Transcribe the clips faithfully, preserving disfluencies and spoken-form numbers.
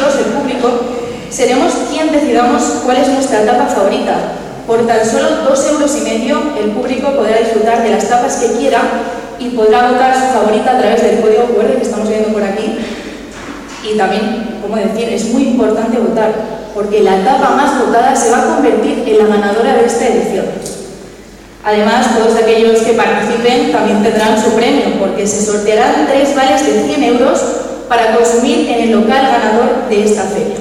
nosotros, el público, seremos quien decidamos cuál es nuestra tapa favorita. Por tan solo dos euros y medio, el público podrá disfrutar de las tapas que quiera y podrá votar su favorita a través del código cu erre que estamos viendo por aquí. Y también, como decir, es muy importante votar, porque la tapa más votada se va a convertir en la ganadora de esta edición. Además, todos aquellos que participen también tendrán su premio, porque se sortearán tres vales de cien euros para consumir en el local ganador de esta feria.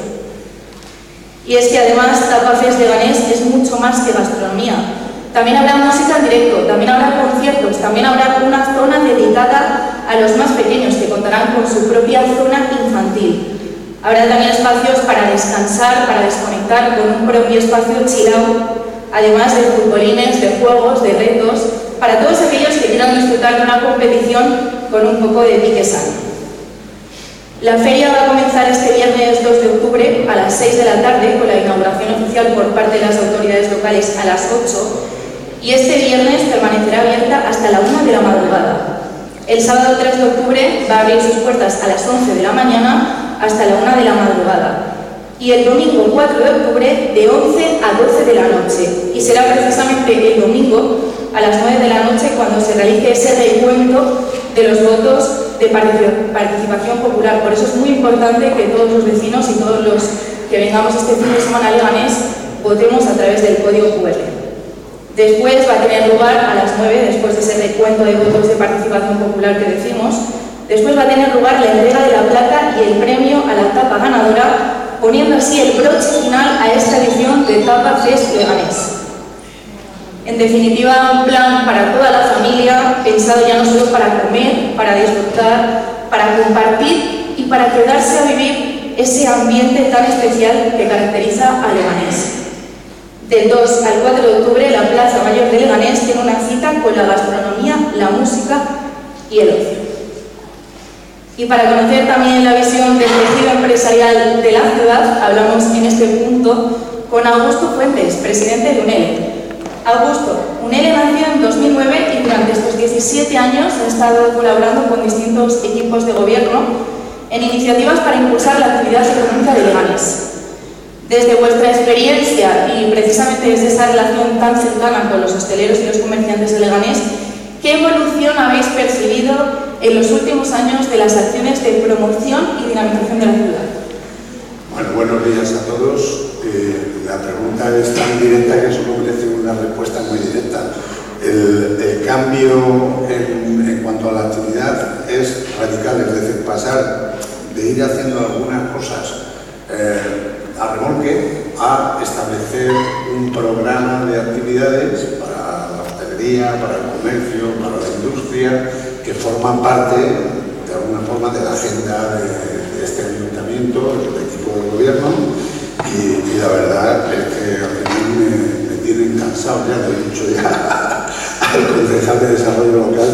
Y es que además TapaFest Leganés es mucho más que gastronomía. También habrá música en directo, también habrá conciertos, también habrá una zona dedicada a los más pequeños que contarán con su propia zona infantil. Habrá también espacios para descansar, para desconectar con un propio espacio chill out, además de futbolines, de juegos, de retos, para todos aquellos que quieran disfrutar de una competición con un poco de pique sano. La feria va a comenzar este viernes dos de octubre a las seis de la tarde con la inauguración oficial por parte de las autoridades locales a las ocho y este viernes permanecerá abierta hasta la una de la madrugada. El sábado tres de octubre va a abrir sus puertas a las once de la mañana hasta la una de la madrugada y el domingo cuatro de octubre de once a doce de la noche y será precisamente el domingo a las nueve de la noche cuando se realice ese recuento de los votos de participación popular. Por eso es muy importante que todos los vecinos y todos los que vengamos este fin de semana a Leganés votemos a través del código cu erre. Después va a tener lugar a las nueve, después de ese recuento de votos de participación popular que decimos, después va a tener lugar la entrega de la placa y el premio a la tapa ganadora, poniendo así el broche final a esta edición de TapaFest Leganés. En definitiva, un plan para toda la familia, pensado ya no solo para comer, para disfrutar, para compartir y para quedarse a vivir ese ambiente tan especial que caracteriza a Leganés. Del dos al cuatro de octubre, la Plaza Mayor de Leganés tiene una cita con la gastronomía, la música y el ocio. Y para conocer también la visión del tejido empresarial de la ciudad, hablamos en este punto con Augusto Fuentes, presidente de UNELE. Augusto, UNELE nació en dos mil nueve y durante estos diecisiete años ha estado colaborando con distintos equipos de gobierno en iniciativas para impulsar la actividad económica de Leganés. Desde vuestra experiencia y precisamente desde esa relación tan cercana con los hosteleros y los comerciantes de Leganés, ¿qué evolución habéis percibido en los últimos años de las acciones de promoción y dinamización de la ciudad? Bueno, buenos días a todos. Eh, la pregunta es tan directa que solo merece una respuesta muy directa. El, el cambio en, en cuanto a la actividad es radical, es decir, pasar de ir haciendo algunas cosas eh, a remolque a establecer un programa de actividades para la hostelería, para el comercio, para la industria, que forman parte, de alguna forma, de la agenda de, de este ayuntamiento, del equipo de gobierno. Y, y la verdad es que al final me, me tienen cansado ya, le he dicho ya al concejal de desarrollo local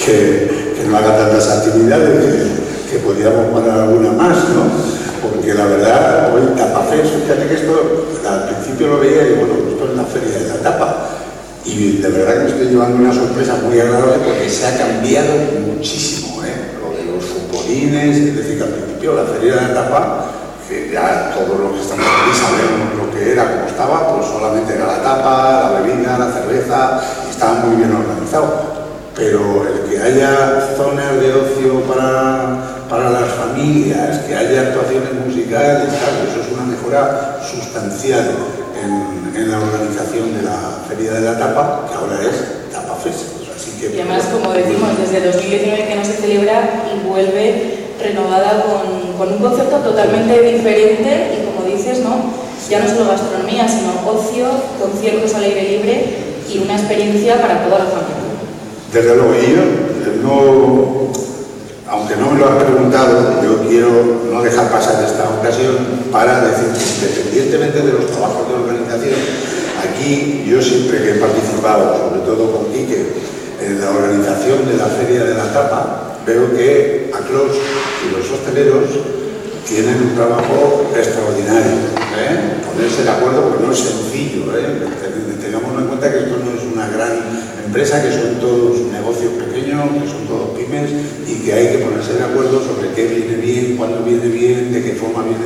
que, que no haga tantas actividades, que, que podíamos poner alguna más, ¿no? Porque la verdad, hoy TapaFest, fíjate que esto al principio lo veía y bueno, esto es la feria de la tapa. Y de verdad que me estoy llevando una sorpresa muy agradable porque se ha cambiado muchísimo, ¿eh? Lo de los futbolines, es decir, que al principio la feria de la tapa, que ya todos los que estamos aquí sabemos lo que era, cómo estaba, pues solamente era la tapa, la bebida, la cerveza, y estaba muy bien organizado. Pero el que haya zonas de ocio para, para las familias, que haya actuaciones musicales, claro, eso es una mejora sustancial en, en la organización de la Feria de la Tapa, que ahora es TapaFest. Así que, y además, como decimos, desde dos mil diecinueve que no se celebra y vuelve renovada con, con un concepto totalmente diferente y, como dices, ¿no? Ya no solo gastronomía, sino ocio, conciertos al aire libre y una experiencia para toda la familia. Desde luego, y yo no, aunque no me lo has preguntado, yo quiero no dejar pasar esta ocasión para decir que independientemente de los trabajos de organización, aquí yo siempre que he participado, sobre todo con Quique, en la organización de la Feria de la Tapa, veo que ACLOS y los hosteleros tienen un trabajo extraordinario, ¿eh? Ponerse de acuerdo porque no es sencillo, ¿eh? Tengamos en cuenta que esto no es una gran empresa, que son todos negocios pequeños, que son todos pymes y que hay que ponerse de acuerdo sobre qué viene bien, cuándo viene bien, de qué forma viene